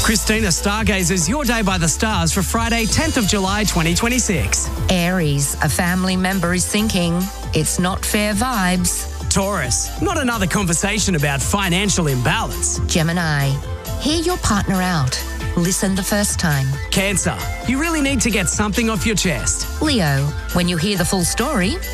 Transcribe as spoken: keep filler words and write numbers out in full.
Christina Stargazers, your day by the stars for Friday, tenth of July, twenty twenty-six. Aries, a family member is thinking it's not fair vibes. Taurus, not another conversation about financial imbalance. Gemini, hear your partner out. Listen the first time. Cancer, you really need to get something off your chest. Leo, when you hear the full story,